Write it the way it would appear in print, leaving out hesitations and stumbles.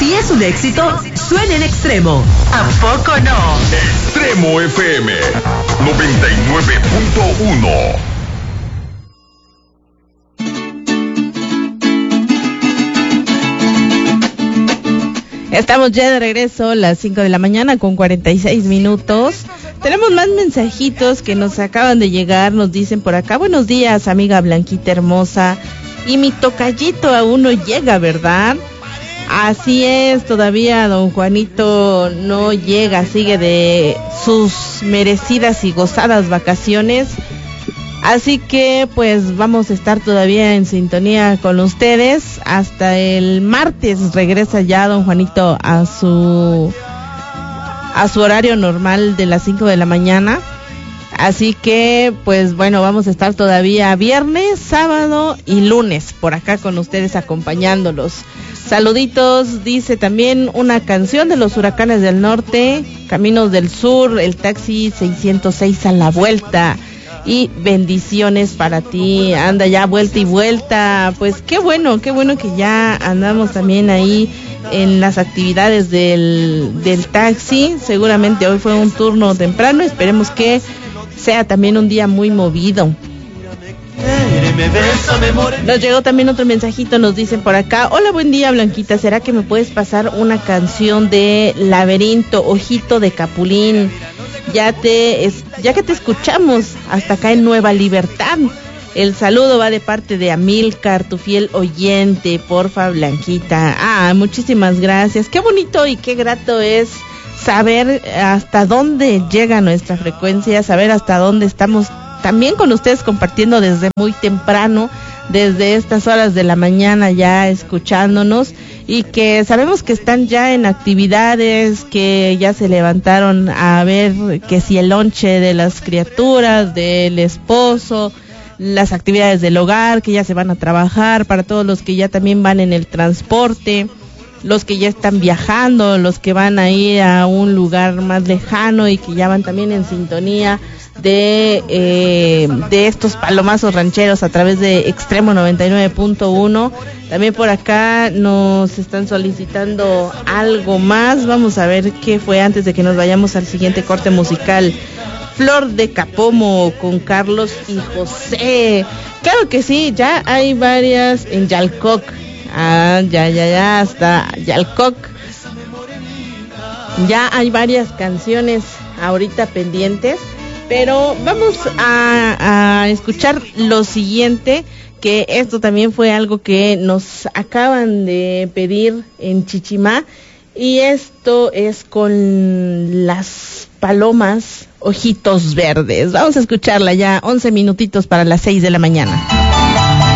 Si es un éxito, suena en Extremo. ¿A poco no? Extremo FM 99.1. Estamos ya de regreso, las 5 de la mañana con 46 minutos. Tenemos más mensajitos que nos acaban de llegar. Nos dicen por acá: buenos días, amiga Blanquita hermosa. Y mi tocallito aún no llega, ¿verdad? Así es, todavía don Juanito no llega, sigue de sus merecidas y gozadas vacaciones. Así que pues vamos a estar todavía en sintonía con ustedes. Hasta el martes regresa ya don Juanito a su horario normal de las 5 de la mañana. Así que pues bueno, vamos a estar todavía viernes, sábado y lunes por acá con ustedes acompañándolos. Saluditos, dice también una canción de los Huracanes del Norte, Caminos del Sur, el taxi 606 a la vuelta. Y bendiciones para ti, anda ya vuelta y vuelta. Pues qué bueno que ya andamos también ahí en las actividades del taxi. Seguramente hoy fue un turno temprano, esperemos que sea también un día muy movido. Nos llegó también otro mensajito, nos dicen por acá: hola, buen día Blanquita, ¿será que me puedes pasar una canción de Laberinto, Ojito de Capulín? Ya que te escuchamos hasta acá en Nueva Libertad. El saludo va de parte de Amílcar, tu fiel oyente, porfa Blanquita. Muchísimas gracias. Qué bonito y qué grato es saber hasta dónde llega nuestra frecuencia, saber hasta dónde estamos también con ustedes compartiendo desde muy temprano, desde estas horas de la mañana ya escuchándonos, y que sabemos que están ya en actividades, que ya se levantaron a ver que si el lonche de las criaturas, del esposo, las actividades del hogar, que ya se van a trabajar, para todos los que ya también van en el transporte, los que ya están viajando, los que van a ir a un lugar más lejano y que ya van también en sintonía de estos palomazos rancheros a través de Extremo 99.1. También por acá nos están solicitando algo más. Vamos a ver qué fue antes de que nos vayamos al siguiente corte musical. Flor de Capomo con Carlos y José. Claro que sí, ya hay varias en Yalcoc. Ya, hasta Yalcoc. Ya hay varias canciones ahorita pendientes, pero vamos a escuchar lo siguiente, que esto también fue algo que nos acaban de pedir en Chichimá, y esto es con las Palomas, Ojitos Verdes. Vamos a escucharla ya, 11 minutitos para las 6 de la mañana.